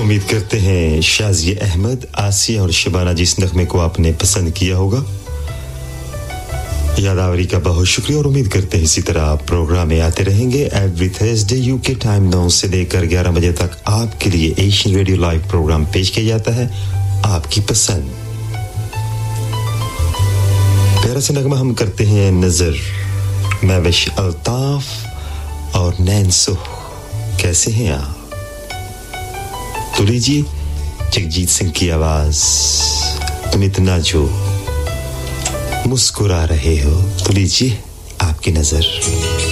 उम्मीद करते हैं शाज़िया अहमद, आसिया और शबाना जी इस नग़मे को आपने पसंद किया होगा। यादावरी का बहुत शुक्रिया और उम्मीद करते हैं इसी तरह आप प्रोग्राम में आते रहेंगे। एवरी थर्सडे यूके टाइम 9 से लेकर 11 बजे तक आपके लिए एशियन रेडियो लाइव प्रोग्राम पेश किया जाता है आपकी पसंद। प्यारा सा नगमा हम करते हैं नजर महविश अल्ताफ और नैनसो, कैसे हैं आप? तो लीजिए जगजीत सिंह की आवाज, तुम इतना जो मुस्कुरा रहे हो, तो लीजिए आपकी नजर।